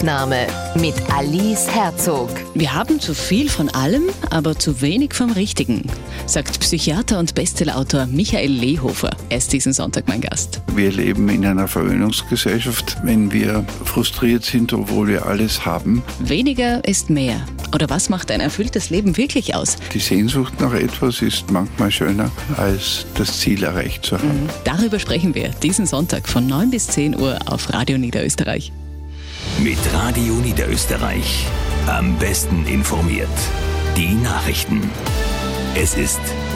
Name mit Alice Herzog. Wir haben zu viel von allem, aber zu wenig vom Richtigen, sagt Psychiater und Bestsellerautor Michael Lehofer. Er ist diesen Sonntag mein Gast. Wir leben in einer Verwöhnungsgesellschaft, wenn wir frustriert sind, obwohl wir alles haben. Weniger ist mehr. Oder was macht ein erfülltes Leben wirklich aus? Die Sehnsucht nach etwas ist manchmal schöner, als das Ziel erreicht zu haben. Darüber sprechen wir diesen Sonntag von 9 bis 10 Uhr auf Radio Niederösterreich. Mit Radio Niederösterreich. Am besten informiert. Die Nachrichten. Es ist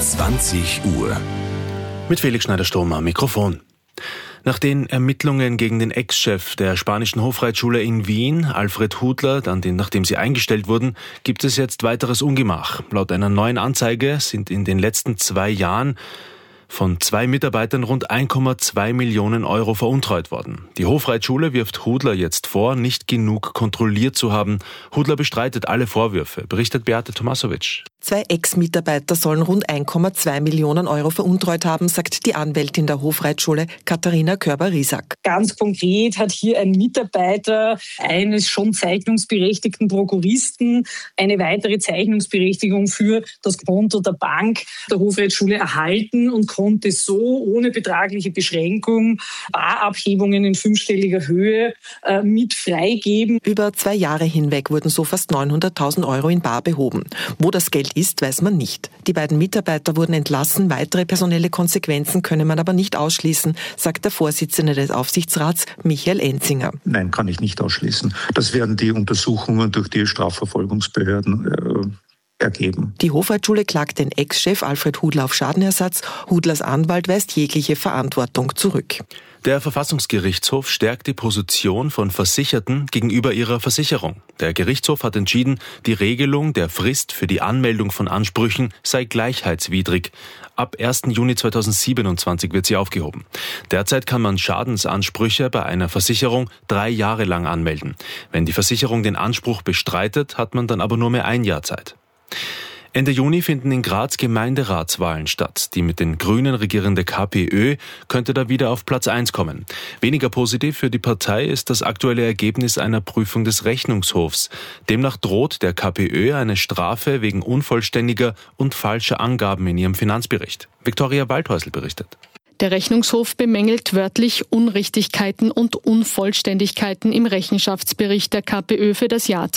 20 Uhr. Mit Felix Schneider-Sturm am Mikrofon. Nach den Ermittlungen gegen den Ex-Chef der spanischen Hofreitschule in Wien, Alfred Hudler, nachdem sie eingestellt wurden, gibt es jetzt weiteres Ungemach. Laut einer neuen Anzeige sind in den letzten 2 Jahren von 2 Mitarbeitern rund 1,2 Millionen Euro veruntreut worden. Die Hofreitschule wirft Hudler jetzt vor, nicht genug kontrolliert zu haben. Hudler bestreitet alle Vorwürfe, berichtet Beate Tomasovic. 2 Ex-Mitarbeiter sollen rund 1,2 Millionen Euro veruntreut haben, sagt die Anwältin der Hofreitschule Katharina Körber-Riesack. Ganz konkret hat hier ein Mitarbeiter eines schon zeichnungsberechtigten Prokuristen eine weitere Zeichnungsberechtigung für das Konto der Bank der Hofreitschule erhalten und konnte so ohne betragliche Beschränkung Barabhebungen in 5-stelliger Höhe mit freigeben. Über 2 Jahre hinweg wurden so fast 900.000 Euro in bar behoben. Wo das Geld ist, weiß man nicht. Die beiden Mitarbeiter wurden entlassen, weitere personelle Konsequenzen könne man aber nicht ausschließen, sagt der Vorsitzende des Aufsichtsrats Michael Enzinger. Nein, kann ich nicht ausschließen. Das werden die Untersuchungen durch die Strafverfolgungsbehörden ergeben. Die Hofreitschule klagt den Ex-Chef Alfred Hudler auf Schadenersatz. Hudlers Anwalt weist jegliche Verantwortung zurück. Der Verfassungsgerichtshof stärkt die Position von Versicherten gegenüber ihrer Versicherung. Der Gerichtshof hat entschieden, die Regelung der Frist für die Anmeldung von Ansprüchen sei gleichheitswidrig. Ab 1. Juni 2027 wird sie aufgehoben. Derzeit kann man Schadensansprüche bei einer Versicherung 3 Jahre lang anmelden. Wenn die Versicherung den Anspruch bestreitet, hat man dann aber nur mehr 1 Jahr Zeit. Ende Juni finden in Graz Gemeinderatswahlen statt. Die mit den Grünen regierende KPÖ könnte da wieder auf Platz 1 kommen. Weniger positiv für die Partei ist das aktuelle Ergebnis einer Prüfung des Rechnungshofs. Demnach droht der KPÖ eine Strafe wegen unvollständiger und falscher Angaben in ihrem Finanzbericht. Viktoria Waldhäusl berichtet. Der Rechnungshof bemängelt wörtlich Unrichtigkeiten und Unvollständigkeiten im Rechenschaftsbericht der KPÖ für das Jahr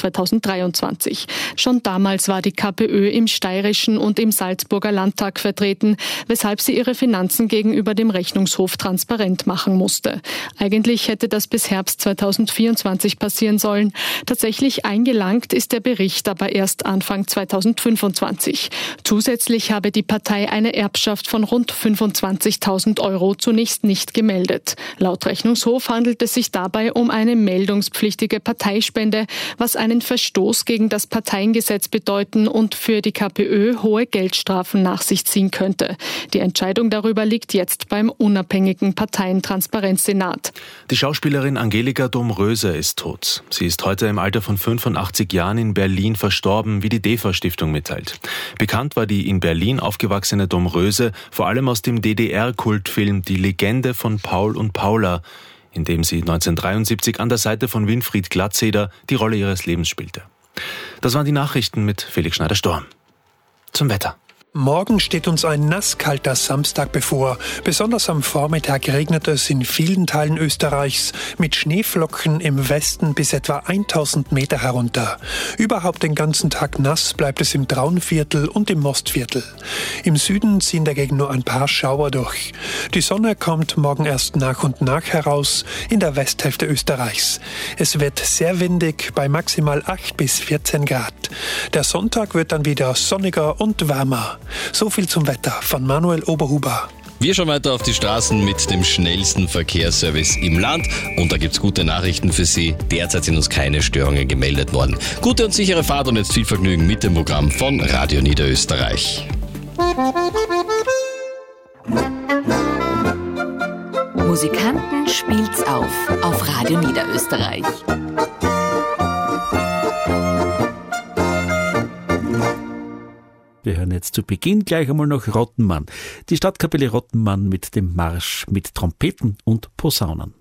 2023. Schon damals war die KPÖ im steirischen und im Salzburger Landtag vertreten, weshalb sie ihre Finanzen gegenüber dem Rechnungshof transparent machen musste. Eigentlich hätte das bis Herbst 2024 passieren sollen. Tatsächlich eingelangt ist der Bericht aber erst Anfang 2025. Zusätzlich habe die Partei eine Erbschaft von rund 25.000 Euro zunächst nicht gemeldet. Laut Rechnungshof handelt es sich dabei um eine meldungspflichtige Parteispende, was einen Verstoß gegen das Parteiengesetz bedeuten und für die KPÖ hohe Geldstrafen nach sich ziehen könnte. Die Entscheidung darüber liegt jetzt beim unabhängigen Parteientransparenzsenat. Die Schauspielerin Angelika Domröse ist tot. Sie ist heute im Alter von 85 Jahren in Berlin verstorben, wie die DEFA-Stiftung mitteilt. Bekannt war die in Berlin aufgewachsene Domröse vor allem aus dem DDR-Kultfilm Die Legende von Paul und Paula, in dem sie 1973 an der Seite von Winfried Glatzeder die Rolle ihres Lebens spielte. Das waren die Nachrichten mit Felix Schneider-Sturm. Zum Wetter. Morgen steht uns ein nasskalter Samstag bevor. Besonders am Vormittag regnet es in vielen Teilen Österreichs mit Schneeflocken im Westen bis etwa 1000 Meter herunter. Überhaupt den ganzen Tag nass bleibt es im Traunviertel und im Mostviertel. Im Süden ziehen dagegen nur ein paar Schauer durch. Die Sonne kommt morgen erst nach und nach heraus in der Westhälfte Österreichs. Es wird sehr windig bei maximal 8 bis 14 Grad. Der Sonntag wird dann wieder sonniger und wärmer. So viel zum Wetter von Manuel Oberhuber. Wir schauen weiter auf die Straßen mit dem schnellsten Verkehrsservice im Land. Und da gibt's gute Nachrichten für Sie. Derzeit sind uns keine Störungen gemeldet worden. Gute und sichere Fahrt und jetzt viel Vergnügen mit dem Programm von Radio Niederösterreich. Musikanten spielt's auf Radio Niederösterreich. Wir hören jetzt zu Beginn gleich einmal noch Rottenmann. Die Stadtkapelle Rottenmann mit dem Marsch mit Trompeten und Posaunen.